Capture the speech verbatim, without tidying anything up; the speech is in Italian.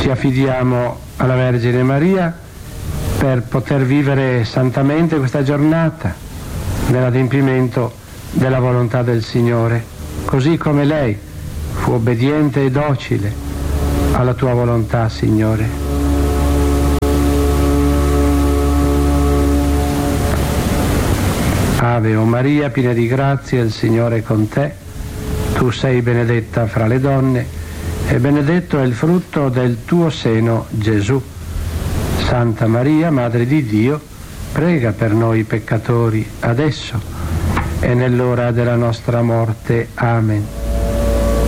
ci affidiamo alla Vergine Maria per poter vivere santamente questa giornata nell'adempimento della volontà del Signore, così come lei fu obbediente e docile alla tua volontà, Signore. Ave o Maria, piena di grazia, il Signore è con te. Tu sei benedetta fra le donne e benedetto è il frutto del tuo seno, Gesù. Santa Maria, Madre di Dio, prega per noi peccatori, adesso e nell'ora della nostra morte. Amen.